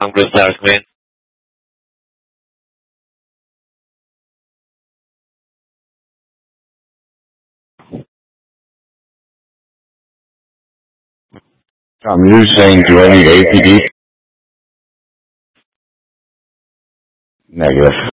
Blue Stars win. Tom, you're saying do any APD? Negative.